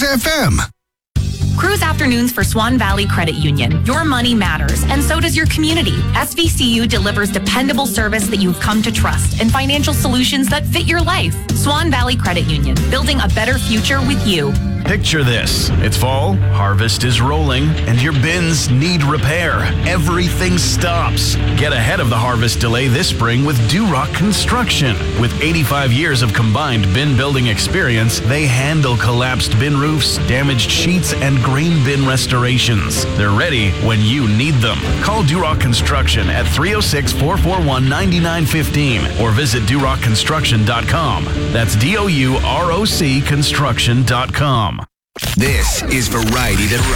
FM. Cruise afternoons for Swan Valley Credit Union. Your money matters, and so does your community. SVCU delivers dependable service that you've come to trust and financial solutions that fit your life. Swan Valley Credit Union, building a better future with you. Picture this. It's fall, harvest is rolling, and your bins need repair. Everything stops. Get ahead of the harvest delay this spring with Durock Construction. With 85 years of combined bin building experience, they handle collapsed bin roofs, damaged sheets, and grain bin restorations. They're ready when you need them. Call Durock Construction at 306-441-9915 or visit DurockConstruction.com. That's DOUROC Construction.com. This is Variety that